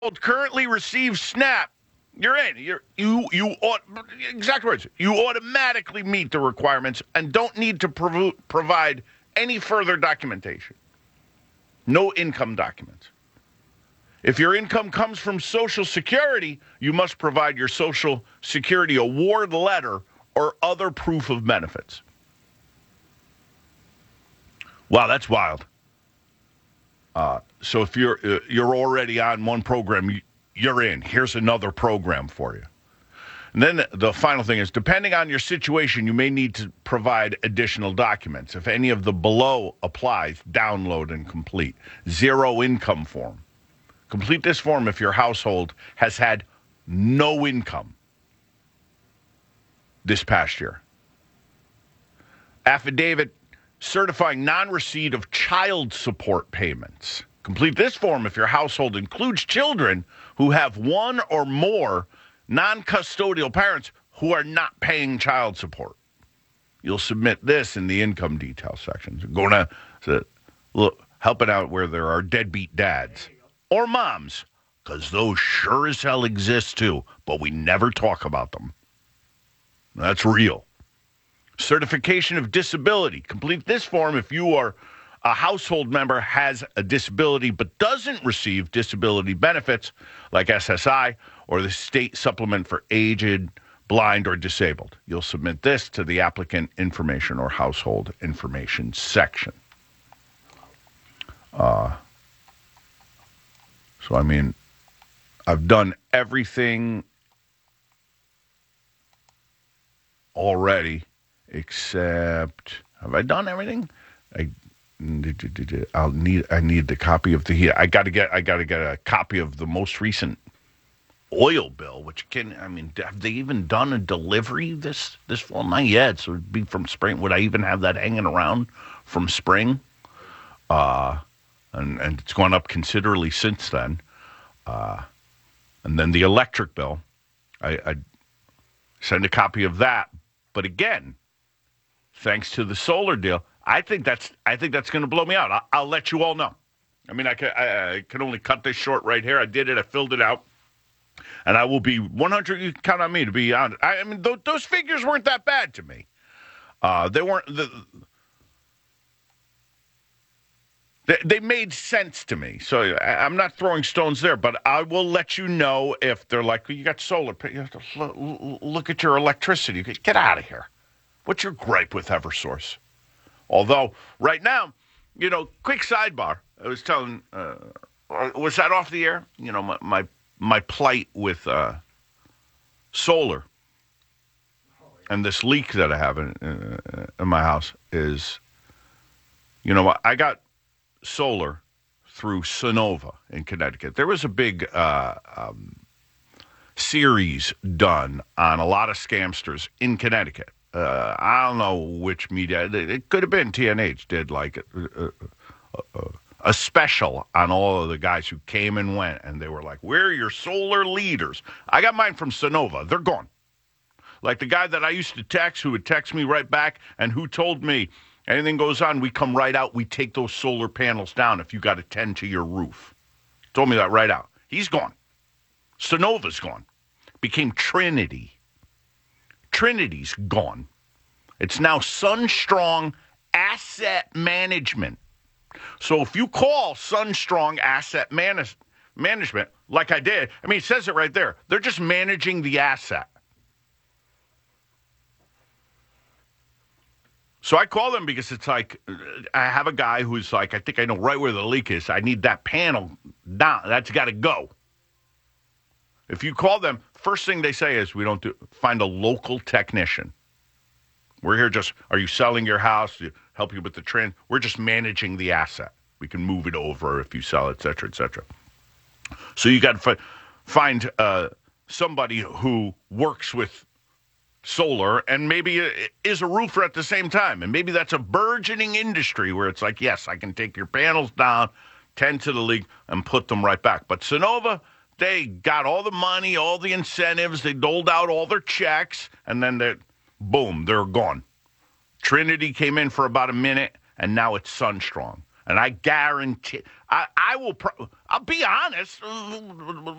currently receives SNAP, you're in. Exact words. You automatically meet the requirements and don't need to provide any further documentation. No income documents. If your income comes from Social Security, you must provide your Social Security award letter or other proof of benefits. Wow, that's wild. So if you're already on one program, you're in. Here's another program for you. And then the final thing is, depending on your situation, you may need to provide additional documents. If any of the below applies, download and complete. Zero income form. Complete this form if your household has had no income this past year. Affidavit certifying non-receipt of child support payments. Complete this form if your household includes children who have one or more non-custodial parents who are not paying child support. You'll submit this in the income detail section. Going to look, helping out where there are deadbeat dads or moms, because those sure as hell exist too, but we never talk about them. That's real. Certification of disability. Complete this form if you are a household member has a disability but doesn't receive disability benefits like SSI or the state supplement for aged, blind, or disabled. You'll submit this to the applicant information or household information section. So, I mean, I've done everything already except, have I done everything? I need the copy of the. I got to get a copy of the most recent oil bill, which have they even done a delivery this fall? Not yet, so it'd be from spring. Would I even have that hanging around from spring? And it's gone up considerably since then. And then the electric bill, I send a copy of that. But again, thanks to the solar deal, I think that's going to blow me out. I'll let you all know. I mean, I can only cut this short right here. I did it. I filled it out. And I will be 100. You can count on me to be honest. I mean, those figures weren't that bad to me. They weren't. They made sense to me. So I'm not throwing stones there, but I will let you know if they're like, well, you got solar. You have to look at your electricity. Get out of here. What's your gripe with Eversource? Although, right now, quick sidebar. I was telling, was that off the air? My plight with solar and this leak that I have in my house is, I got solar through Sunnova in Connecticut. There was a big series done on a lot of scamsters in Connecticut. I don't know which media. It could have been TNH did like a special on all of the guys who came and went, and they were like, we're your solar leaders. I got mine from Sunnova. They're gone. Like the guy that I used to text who would text me right back and who told me, anything goes on, we come right out, we take those solar panels down if you got to tend to your roof. Told me that right out. He's gone. Sunnova's gone. Became Trinity. Trinity's gone. It's now SunStrong Asset Management. So if you call SunStrong Asset Management, like I did, it says it right there. They're just managing the asset. So I call them because it's like, I have a guy who's like, I think I know right where the leak is. I need that panel down. That's got to go. If you call them, first thing they say is, find a local technician. We're here are you selling your house? Help you with the we're just managing the asset. We can move it over if you sell, et cetera, et cetera. So you got to find somebody who works with solar and maybe is a roofer at the same time. And maybe that's a burgeoning industry where it's like, yes, I can take your panels down, tend to the leak, and put them right back. But Sunnova, they got all the money, all the incentives, they doled out all their checks, and then they're gone. Trinity came in for about a minute, and now it's SunStrong. And I guarantee, I will, I'll be honest,